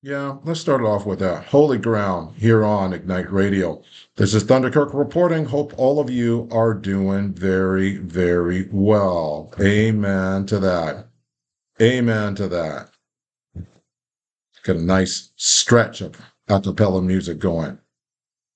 Yeah, let's start off with that. Holy ground here on Ignite Radio. This is Thunderkirk reporting. Hope all of you are doing very, very well. Amen to that. Amen to that. Got a nice stretch of acapella music going.